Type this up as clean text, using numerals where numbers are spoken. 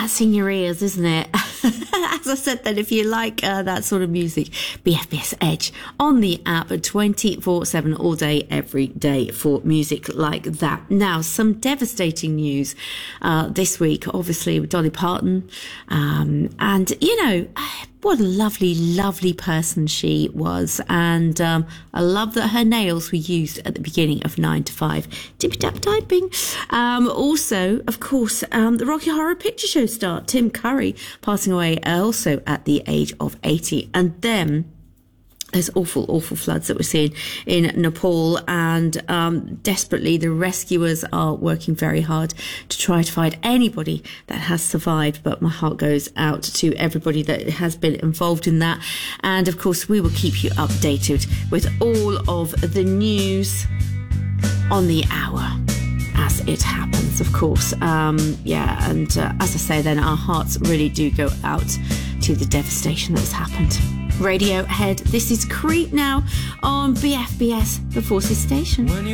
That's in your ears, isn't it? As I said then, if you like that sort of music, BFBS Edge on the app 24/7 all day, every day for music like that. Now, some devastating news this week, obviously, with Dolly Parton. And, you know, what a lovely, lovely person she was. And I love that her nails were used at the beginning of 9 to 5. Tippy-tap typing. Also, of course, the Rocky Horror Picture Show star Tim Curry passing away also at the age of 80. And then there's awful, awful floods that we're seeing in Nepal, and desperately the rescuers are working very hard to try to find anybody that has survived. But my heart goes out to everybody that has been involved in that. And of course, we will keep you updated with all of the news on the hour as it happens, of course. As I say then, our hearts really do go out to the devastation that's happened. Radiohead, this is Creep now on BFBS, the Forces Station. When you